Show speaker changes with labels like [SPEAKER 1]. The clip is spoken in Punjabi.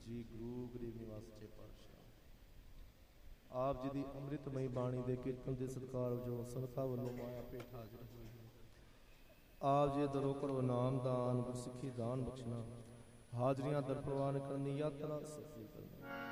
[SPEAKER 1] ਜੀ ਗੁਰੂ ਗਰੀਬ ਨਿਵਾਸ ਸੱਚੇ ਪਾਤਸ਼ਾਹ ਆਪ ਜੀ ਦੀ ਅੰਮ੍ਰਿਤਮਈ ਬਾਣੀ ਦੇ ਕੀਰਤਨ ਦੇ ਸਤਿਕਾਰ ਵਜੋਂ ਸੰਗਤਾਂ ਵੱਲੋਂ ਮਾਇਆ ਭੇਟ ਹਾਜ਼ਰ ਹੋਈ ਹੈ। ਆਪ ਜੀ ਦਰੋਂ ਕਰੋ ਨਾਮ ਦਾਨ, ਗੁਰਸਿੱਖੀ ਦਾਨ ਬਖਸ਼ਣਾ, ਹਾਜ਼ਰੀਆਂ ਦਰ ਪ੍ਰਵਾਨ ਕਰਨੀ, ਯਾਤਰਾ ਸਫਲੀ ਕਰਨੀ।